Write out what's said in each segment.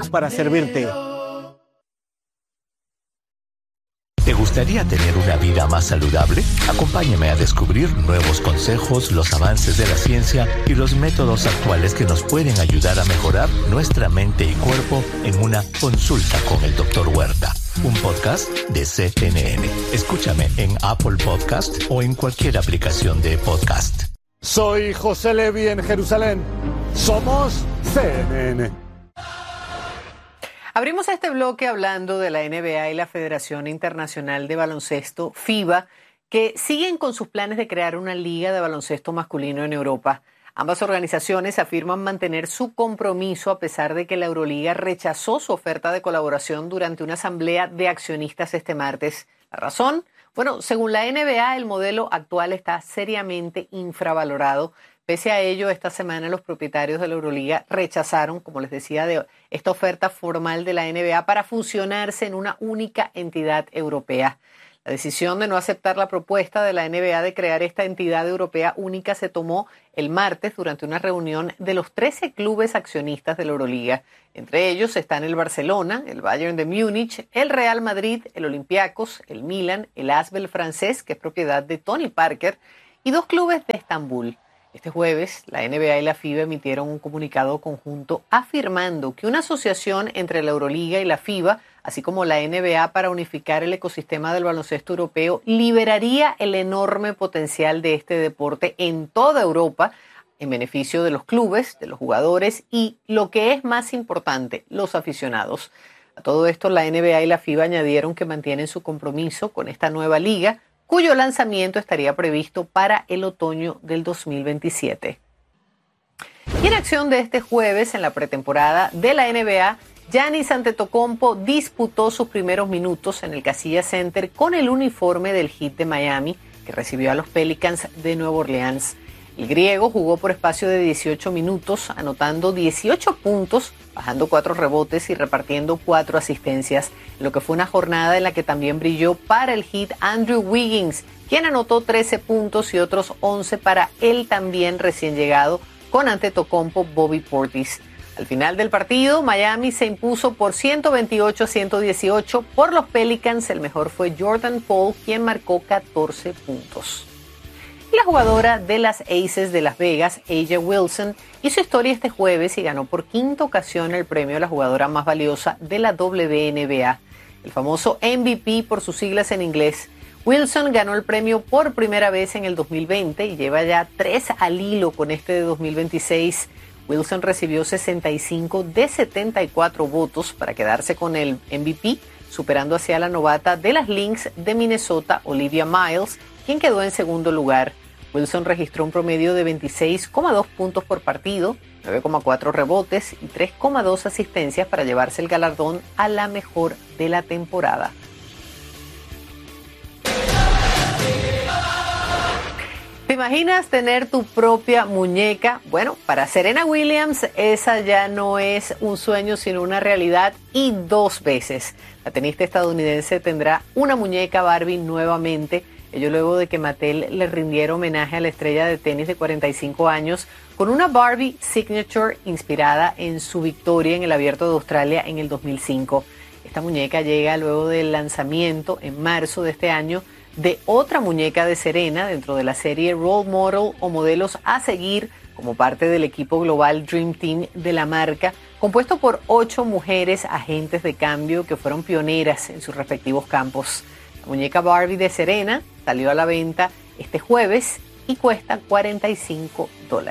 estamos para servirte. ¿Te gustaría tener una vida más saludable? Acompáñame a descubrir nuevos consejos, los avances de la ciencia y los métodos actuales que nos pueden ayudar a mejorar nuestra mente y cuerpo en una consulta con el Dr. Huerta, un podcast de CNN. Escúchame en Apple Podcast o en cualquier aplicación de podcast. Soy José Levi en Jerusalén. Somos CNN. Abrimos este bloque hablando de la NBA y la Federación Internacional de Baloncesto, FIBA, que siguen con sus planes de crear una liga de baloncesto masculino en Europa. Ambas organizaciones afirman mantener su compromiso a pesar de que la Euroliga rechazó su oferta de colaboración durante una asamblea de accionistas este martes. ¿La razón? Bueno, según la NBA, el modelo actual está seriamente infravalorado. Pese a ello, esta semana los propietarios de la Euroliga rechazaron, como les decía, esta oferta formal de la NBA para fusionarse en una única entidad europea. La decisión de no aceptar la propuesta de la NBA de crear esta entidad europea única se tomó el martes durante una reunión de los 13 clubes accionistas de la Euroliga. Entre ellos están el Barcelona, el Bayern de Múnich, el Real Madrid, el Olympiacos, el Milan, el Asvel francés, que es propiedad de Tony Parker, y 2 clubes de Estambul. Este jueves, la NBA y la FIBA emitieron un comunicado conjunto afirmando que una asociación entre la Euroliga y la FIBA, así como la NBA, para unificar el ecosistema del baloncesto europeo, liberaría el enorme potencial de este deporte en toda Europa, en beneficio de los clubes, de los jugadores y, lo que es más importante, los aficionados. A todo esto, la NBA y la FIBA añadieron que mantienen su compromiso con esta nueva liga, cuyo lanzamiento estaría previsto para el otoño del 2027. Y en acción de este jueves, en la pretemporada de la NBA, Giannis Antetokounmpo disputó sus primeros minutos en el Casillas Center con el uniforme del Heat de Miami, que recibió a los Pelicans de Nueva Orleans. El griego jugó por espacio de 18 minutos, anotando 18 puntos, bajando 4 rebotes y repartiendo 4 asistencias, en lo que fue una jornada en la que también brilló para el Heat Andrew Wiggins, quien anotó 13 puntos y otros 11 para el también recién llegado con Antetokounmpo Bobby Portis. Al final del partido, Miami se impuso por 128-118 por los Pelicans. El mejor fue Jordan Poole, quien marcó 14 puntos. Y la jugadora de las Aces de Las Vegas, A'ja Wilson, hizo historia este jueves y ganó por 5ª ocasión el premio a la jugadora más valiosa de la WNBA, el famoso MVP por sus siglas en inglés. Wilson ganó el premio por primera vez en el 2020 y lleva ya 3 al hilo con este de 2026. Wilson recibió 65 de 74 votos para quedarse con el MVP, superando así a la novata de las Lynx de Minnesota, Olivia Miles, quien quedó en segundo lugar. Wilson registró un promedio de 26,2 puntos por partido, 9,4 rebotes y 3,2 asistencias para llevarse el galardón a la mejor de la temporada. ¿Te imaginas tener tu propia muñeca? Bueno, para Serena Williams esa ya no es un sueño sino una realidad, y 2 veces. La tenista estadounidense tendrá una muñeca Barbie nuevamente, ello luego de que Mattel le rindiera homenaje a la estrella de tenis de 45 años con una Barbie Signature inspirada en su victoria en el Abierto de Australia en el 2005. Esta muñeca llega luego del lanzamiento en marzo de este año de otra muñeca de Serena dentro de la serie Role Model o Modelos a Seguir, como parte del equipo global Dream Team de la marca, compuesto por 8 mujeres agentes de cambio que fueron pioneras en sus respectivos campos. La muñeca Barbie de Serena salió a la venta este jueves y cuesta $45.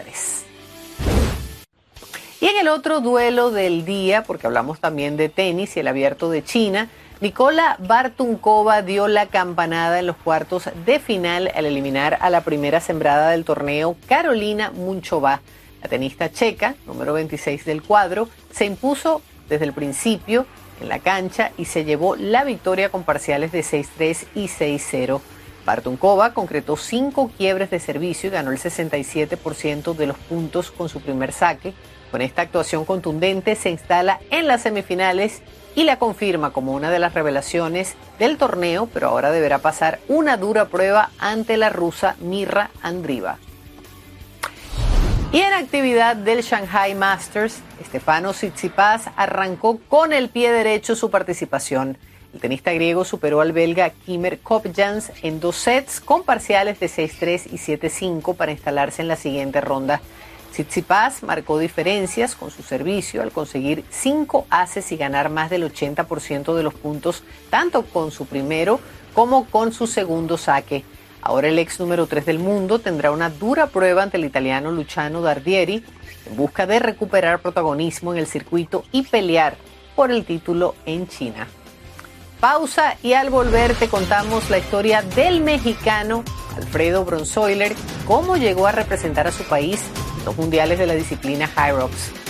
Y en el otro duelo del día, porque hablamos también de tenis y el Abierto de China, Nikola Bartunkova dio la campanada en los cuartos de final al eliminar a la primera sembrada del torneo, Karolina Muchova. La tenista checa, número 26 del cuadro, se impuso desde el principio en la cancha y se llevó la victoria con parciales de 6-3 y 6-0. Bartunkova concretó 5 quiebres de servicio y ganó el 67% de los puntos con su primer saque. Con esta actuación contundente se instala en las semifinales y la confirma como una de las revelaciones del torneo, pero ahora deberá pasar una dura prueba ante la rusa Mirra Andreeva. Y en actividad del Shanghai Masters, Stefanos Tsitsipas arrancó con el pie derecho su participación. El tenista griego superó al belga Kimmer Kopjans en 2 sets con parciales de 6-3 y 7-5 para instalarse en la siguiente ronda. Tsitsipas marcó diferencias con su servicio al conseguir 5 aces y ganar más del 80% de los puntos, tanto con su primero como con su segundo saque. Ahora el ex número 3 del mundo tendrá una dura prueba ante el italiano Luciano Dardieri en busca de recuperar protagonismo en el circuito y pelear por el título en China. Pausa y al volver te contamos la historia del mexicano Alfredo Bronzoiler, cómo llegó a representar a su país en los mundiales de la disciplina High Rocks.